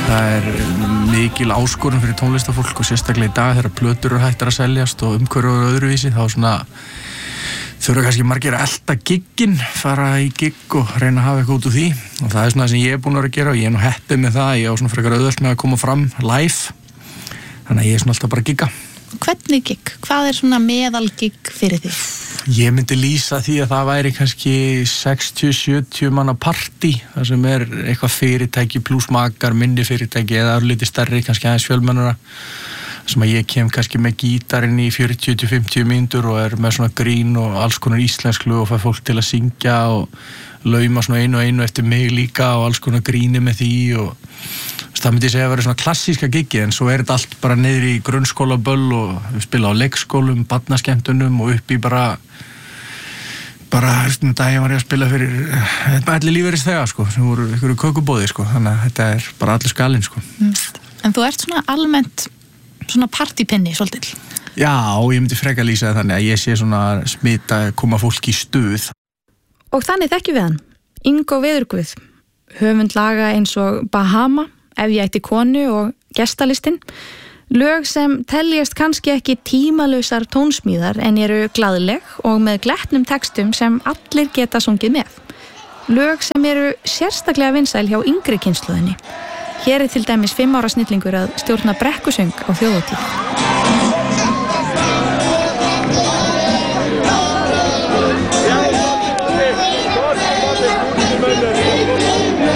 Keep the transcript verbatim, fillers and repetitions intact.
Það er mikil áskorun fyrir tónlistafólk og sérstaklega í dag þegar plötur eru hættar að seljast og umhverju og öðruvísi, þá svona þurfa kannski margir að elta gigginn, fara í gigg og reyna að hafa eitthvað út úr því og það er svona það sem ég er búinn að vera að gera og ég er nú heppinn með það, ég á svona frekar auðvelt með að koma fram live, þannig að ég er svona alltaf bara að gigga. Hvernig gigg? Hvað er svona meðal gigg fyrir þig? Ég myndi lýsa því að það væri kannski sextíu til sjötíu manna partí, þar sem er eitthvað fyrirtæki pluss makar, minni fyrirtæki eða örlítið stærri, kannski aðeins fjölmennara, sem að ég kem kannski með gítarinn í fjörutíu til fimmtíu mínútur og er með svona grín og alls konar íslensk lög og fæ fólk til að syngja og lauma svona einu og einu eftir mig líka og alls konar gríni með því og það myndi ég segja að vera svona klassíska giggi en svo er þetta allt bara niður í grunnskólaböll og við spila á leikskólum, barnaskemmtunum og upp í bara bara um daginn var ég að spila fyrir allir lífeyrisþega sko, sem voru ykkur kökubóði sko, þannig að þetta er bara allir skalinn sko. Mm. En þú ert svona almennt svona partypinni svolítill. Já, ég myndi freka lýsa þannig að ég sé svona smita, koma fólk í stuð. Og þannig þekkjum við hann, Ingo Veðurguð, höfund laga eins og Bahama, Ef ég ætti konu og gestalistinn, lög sem teljast kannski ekki tímalausar tónsmíðar en eru glaðleg og með glettnum textum sem allir geta sungið með. Lög sem eru sérstaklega vinsæl hjá yngri kynslóðinni. Hér er til dæmis fimm ára snillingur að stjórna brekkusöng á þjóðhátíð.